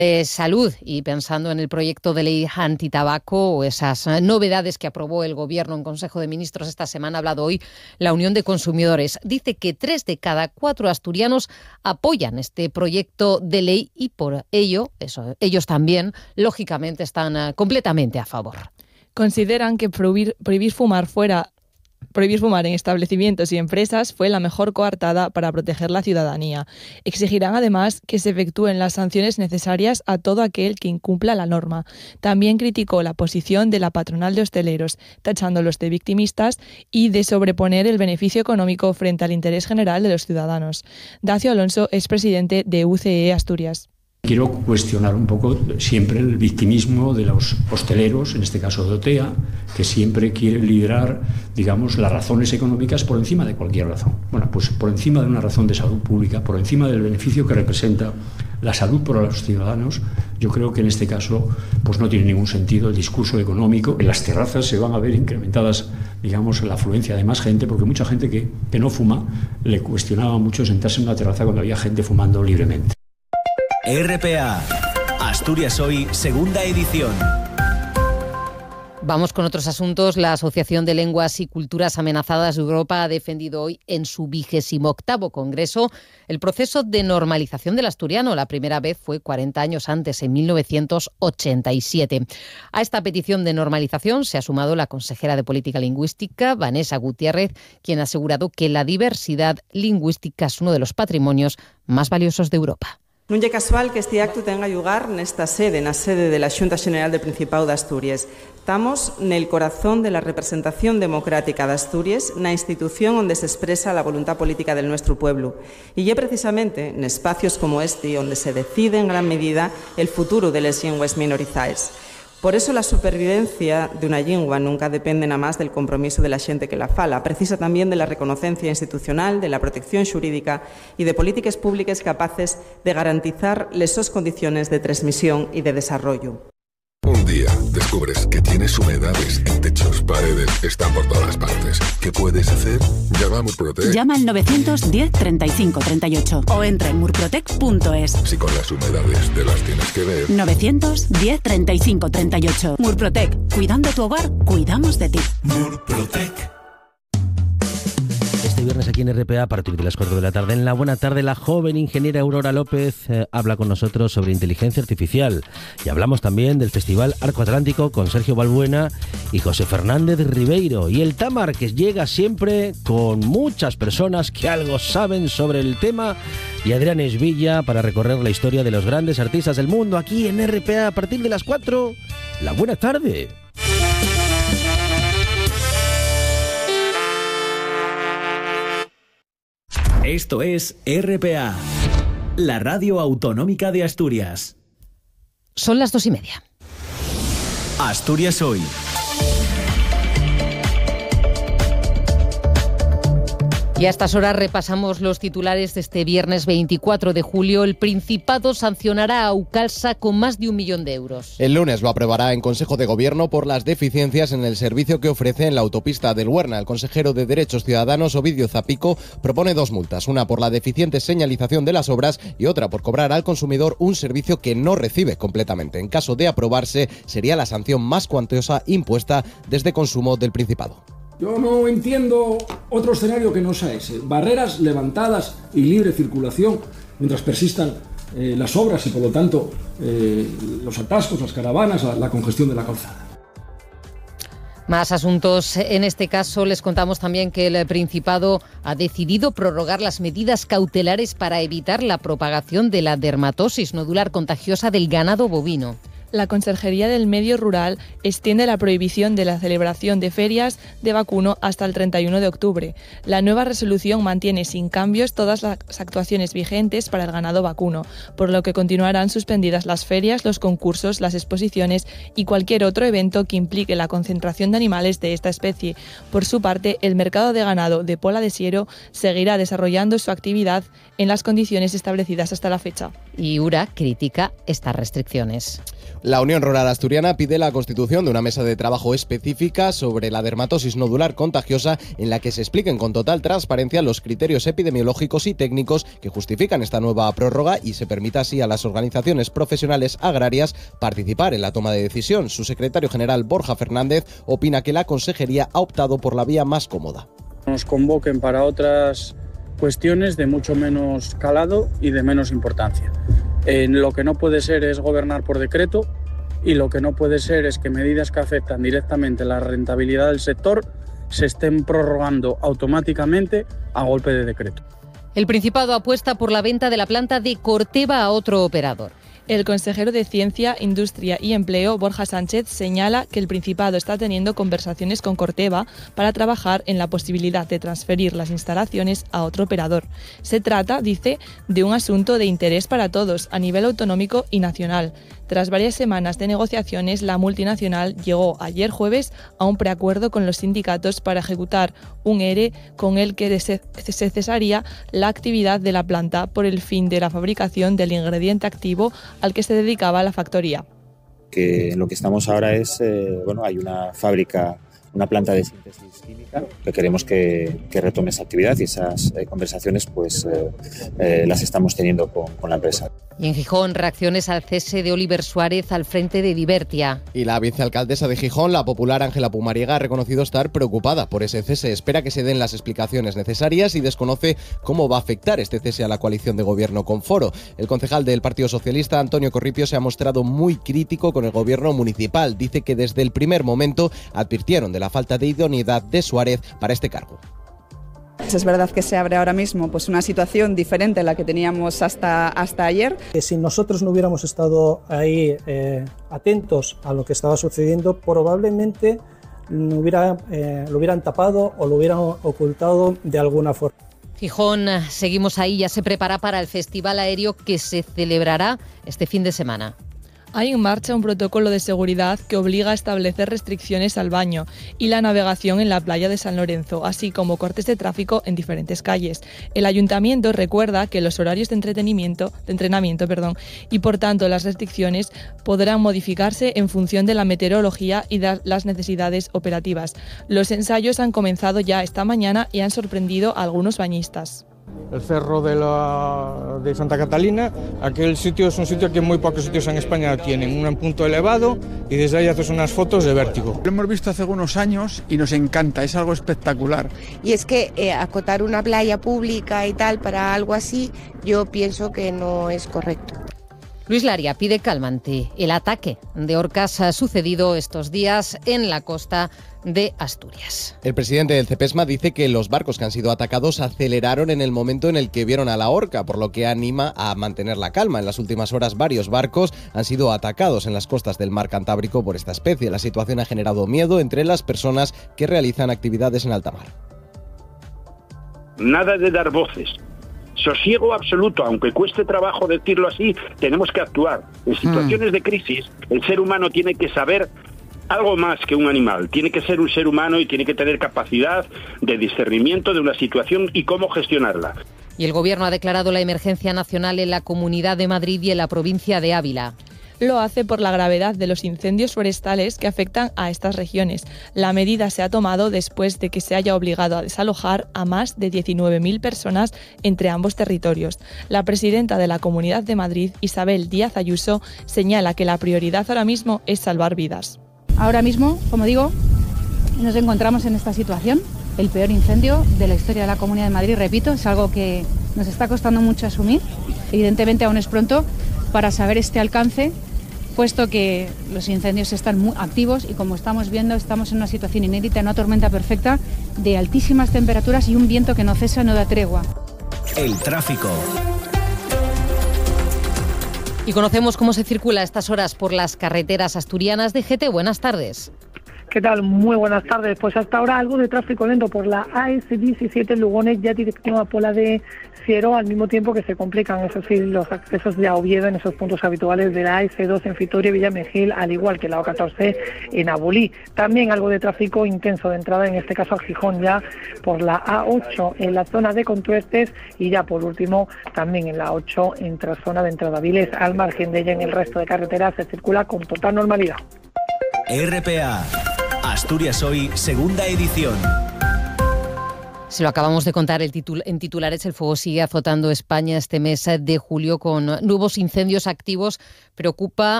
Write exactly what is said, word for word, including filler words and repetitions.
de salud y pensando en el proyecto de ley antitabaco o esas novedades que aprobó el Gobierno en Consejo de Ministros esta semana, ha hablado hoy la Unión de Consumidores. Dice que tres de cada cuatro asturianos apoyan este proyecto de ley y por ello, eso, ellos también, lógicamente, están completamente a favor. Consideran que prohibir, prohibir fumar fuera Prohibir fumar en establecimientos y empresas fue la mejor coartada para proteger la ciudadanía. Exigirán además que se efectúen las sanciones necesarias a todo aquel que incumpla la norma. También criticó la posición de la patronal de hosteleros, tachándolos de victimistas y de sobreponer el beneficio económico frente al interés general de los ciudadanos. Dacio Alonso es presidente de U C E Asturias. Quiero cuestionar un poco siempre el victimismo de los hosteleros, en este caso de OTEA, que siempre quieren liderar, digamos, las razones económicas por encima de cualquier razón. Bueno, pues por encima de una razón de salud pública, por encima del beneficio que representa la salud para los ciudadanos, yo creo que en este caso pues no tiene ningún sentido el discurso económico. En las terrazas se van a ver incrementadas, digamos, la afluencia de más gente, porque mucha gente que, que no fuma le cuestionaba mucho sentarse en una terraza cuando había gente fumando libremente. R P A, Asturias Hoy, segunda edición. Vamos con otros asuntos. La Asociación de Lenguas y Culturas Amenazadas de Europa ha defendido hoy en su vigésimo octavo congreso el proceso de normalización del asturiano. La primera vez fue cuarenta años antes, en mil novecientos ochenta y siete. A esta petición de normalización se ha sumado la consejera de Política Lingüística, Vanessa Gutiérrez, quien ha asegurado que la diversidad lingüística es uno de los patrimonios más valiosos de Europa. Non é casual que este acto tenga lugar nesta sede, na sede de la Xunta Xeneral del Principado de Asturias. Estamos nel corazón de la representación democrática de Asturias, na institución onde se expresa la voluntad política del nuestro pueblo. E é precisamente en espacios como este onde se decide en gran medida el futuro de las lenguas minorizadas. Por eso la supervivencia de una lengua nunca depende nada más del compromiso de la xente que la fala, precisa también de la reconocencia institucional, de la protección xurídica y de políticas públicas capaces de garantizar las sus condiciones de transmisión y de desarrollo. Un día descubres que tienes humedades en techos, paredes, están por todas partes. ¿Qué puedes hacer? Llama a Murprotec. Llama al novecientos diez treinta y cinco treinta y ocho o entra en murprotec punto es. Si con las humedades te las tienes que ver. novecientos diez treinta y cinco treinta y ocho. Murprotec. Cuidando tu hogar, cuidamos de ti. Murprotec. Este viernes aquí en R P A, a partir de las cuatro de la tarde, en la Buena Tarde, la joven ingeniera Aurora López eh, habla con nosotros sobre inteligencia artificial. Y hablamos también del Festival Arco Atlántico con Sergio Balbuena y José Fernández Ribeiro. Y el Tamar, que llega siempre con muchas personas que algo saben sobre el tema. Y Adrián Esvilla para recorrer la historia de los grandes artistas del mundo aquí en R P A a partir de las cuatro. La Buena Tarde. Esto es R P A, la radio autonómica de Asturias. Son las dos y media. Asturias Hoy. Y a estas horas repasamos los titulares de este viernes veinticuatro de julio. El Principado sancionará a Aucalsa con más de un millón de euros. El lunes lo aprobará en Consejo de Gobierno por las deficiencias en el servicio que ofrece en la autopista del Huerna. El consejero de Derechos Ciudadanos, Ovidio Zapico, propone dos multas, una por la deficiente señalización de las obras y otra por cobrar al consumidor un servicio que no recibe completamente. En caso de aprobarse, sería la sanción más cuantiosa impuesta desde Consumo del Principado. Yo no entiendo otro escenario que no sea ese. Barreras levantadas y libre circulación mientras persistan eh, las obras y, por lo tanto, eh, los atascos, las caravanas, la, la congestión de la calzada. Más asuntos. En este caso les contamos también que el Principado ha decidido prorrogar las medidas cautelares para evitar la propagación de la dermatosis nodular contagiosa del ganado bovino. La Conserjería del Medio Rural extiende la prohibición de la celebración de ferias de vacuno hasta el treinta y uno de octubre. La nueva resolución mantiene sin cambios todas las actuaciones vigentes para el ganado vacuno, por lo que continuarán suspendidas las ferias, los concursos, las exposiciones y cualquier otro evento que implique la concentración de animales de esta especie. Por su parte, el mercado de ganado de Pola de Siero seguirá desarrollando su actividad en las condiciones establecidas hasta la fecha. Y U R A critica estas restricciones. La Unión Rural Asturiana pide la constitución de una mesa de trabajo específica sobre la dermatosis nodular contagiosa en la que se expliquen con total transparencia los criterios epidemiológicos y técnicos que justifican esta nueva prórroga y se permita así a las organizaciones profesionales agrarias participar en la toma de decisión. Su secretario general, Borja Fernández, opina que la consejería ha optado por la vía más cómoda. Nos convoquen para otras cuestiones de mucho menos calado y de menos importancia. Eh, lo que no puede ser es gobernar por decreto y lo que no puede ser es que medidas que afectan directamente la rentabilidad del sector se estén prorrogando automáticamente a golpe de decreto. El Principado apuesta por la venta de la planta de Corteva a otro operador. El consejero de Ciencia, Industria y Empleo, Borja Sánchez, señala que el Principado está teniendo conversaciones con Corteva para trabajar en la posibilidad de transferir las instalaciones a otro operador. Se trata, dice, de un asunto de interés para todos, a nivel autonómico y nacional. Tras varias semanas de negociaciones, la multinacional llegó ayer jueves a un preacuerdo con los sindicatos para ejecutar un E R E con el que se cesaría la actividad de la planta por el fin de la fabricación del ingrediente activo al que se dedicaba la factoría. Que lo que estamos ahora es, eh, bueno, hay una fábrica, una planta de síntesis química que queremos que, que retome esa actividad y esas eh, conversaciones pues eh, eh, las estamos teniendo con, con la empresa. Y en Gijón, reacciones al cese de Oliver Suárez al frente de Divertia. Y la vicealcaldesa de Gijón, la popular Ángela Pumariega, ha reconocido estar preocupada por ese cese. Espera que se den las explicaciones necesarias y desconoce cómo va a afectar este cese a la coalición de gobierno con Foro. El concejal del Partido Socialista, Antonio Corripio, se ha mostrado muy crítico con el gobierno municipal. Dice que desde el primer momento advirtieron de la falta de idoneidad de Suárez para este cargo. Es verdad que se abre ahora mismo pues una situación diferente a la que teníamos hasta, hasta ayer. Si nosotros no hubiéramos estado ahí eh, atentos a lo que estaba sucediendo, probablemente lo, hubiera, eh, lo hubieran tapado o lo hubieran ocultado de alguna forma. Gijón, seguimos ahí, ya se prepara para el Festival Aéreo que se celebrará este fin de semana. Hay en marcha un protocolo de seguridad que obliga a establecer restricciones al baño y la navegación en la playa de San Lorenzo, así como cortes de tráfico en diferentes calles. El ayuntamiento recuerda que los horarios de entretenimiento, de entrenamiento, perdón, y por tanto las restricciones podrán modificarse en función de la meteorología y de las necesidades operativas. Los ensayos han comenzado ya esta mañana y han sorprendido a algunos bañistas. El cerro de, la, de Santa Catalina, aquel sitio es un sitio que muy pocos sitios en España tienen, un punto elevado y desde ahí haces unas fotos de vértigo. Lo hemos visto hace unos años y nos encanta, es algo espectacular. Y es que eh, acotar una playa pública y tal para algo así, yo pienso que no es correcto. Luis Laria pide calma ante el ataque de orcas ha sucedido estos días en la costa de Asturias. El presidente del CEPESMA dice que los barcos que han sido atacados aceleraron en el momento en el que vieron a la orca, por lo que anima a mantener la calma. En las últimas horas varios barcos han sido atacados en las costas del mar Cantábrico por esta especie. La situación ha generado miedo entre las personas que realizan actividades en alta mar. Nada de dar voces. Sosiego absoluto, aunque cueste trabajo decirlo así, tenemos que actuar. En situaciones mm. de crisis, el ser humano tiene que saber algo más que un animal. Tiene que ser un ser humano y tiene que tener capacidad de discernimiento de una situación y cómo gestionarla. Y el Gobierno ha declarado la emergencia nacional en la Comunidad de Madrid y en la provincia de Ávila. Lo hace por la gravedad de los incendios forestales que afectan a estas regiones. La medida se ha tomado después de que se haya obligado a desalojar a más de diecinueve mil personas entre ambos territorios. La presidenta de la Comunidad de Madrid, Isabel Díaz Ayuso, señala que la prioridad ahora mismo es salvar vidas. Ahora mismo, como digo, nos encontramos en esta situación. El peor incendio de la historia de la Comunidad de Madrid, repito, es algo que nos está costando mucho asumir. Evidentemente aún es pronto para saber este alcance, puesto que los incendios están muy activos y, como estamos viendo, estamos en una situación inédita, una tormenta perfecta de altísimas temperaturas y un viento que no cesa, no da tregua. El tráfico. Y conocemos cómo se circula a estas horas por las carreteras asturianas. D G T, buenas tardes. ¿Qué tal? Muy buenas tardes. Pues hasta ahora algo de tráfico lento por la A S diecisiete Lugones ya dirección a Pola de Siero, al mismo tiempo que se complican, eso sí, los accesos de Oviedo en esos puntos habituales de la A S dos en Fitoria y Villamejil, al igual que la O catorce en Abulí. También algo de tráfico intenso de entrada, en este caso a Gijón, ya por la A ocho en la zona de Contuertes y ya por último también en la ocho entre zona de entrada Viles. Al margen de ella, en el resto de carreteras se circula con total normalidad. R P A, Asturias Hoy, segunda edición. Se lo acabamos de contar el titul- en titulares, el fuego sigue azotando España este mes de julio con nuevos incendios activos. Preocupa